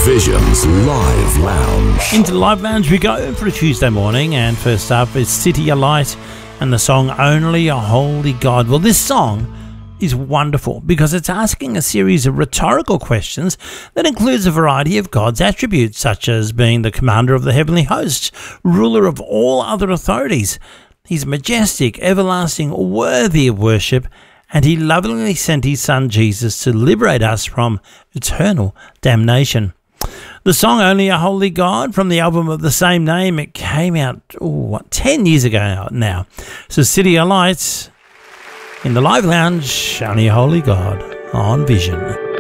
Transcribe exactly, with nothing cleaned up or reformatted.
Vision's Live Lounge. Into the Live Lounge we go for a Tuesday morning, and first up is City of Light and the song Only a Holy God. Well, this song is wonderful because it's asking a series of rhetorical questions that includes a variety of God's attributes, such as being the commander of the heavenly hosts, ruler of all other authorities. He's majestic, everlasting, worthy of worship, and he lovingly sent his son Jesus to liberate us from eternal damnation. The song Only a Holy God from the album of the same name, it came out, oh, what, ten years ago now. So City of Lights in the Live Lounge, Only a Holy God on Vision.